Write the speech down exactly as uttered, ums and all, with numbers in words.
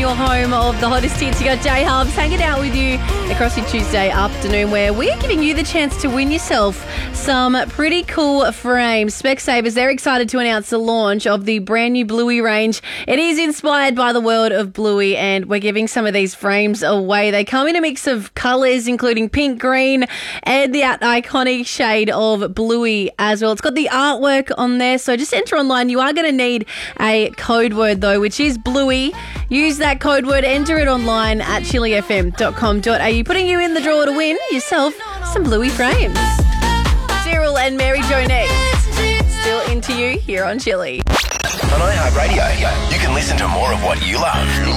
your home of the hottest hits. You got J Hubs hanging out with you across your Tuesday afternoon, where we're giving you the chance to win yourself some pretty cool frames. Specsavers, they're excited to announce the launch of the brand new Bluey range. It is inspired by the world of Bluey, and we're giving some of these frames away. They come in a mix of colours, including pink, green, and the iconic shade of Bluey as well. It's got the artwork on there, so just enter online. You are going to need a code word, though, which is Bluey. Use that code word, enter it online at chili f m dot com dot a u, putting you in the draw to win yourself some Bluey frames. Cyril and Mary Jo next. Still into you here on Chili. On iHeartRadio, you can listen to more of what you love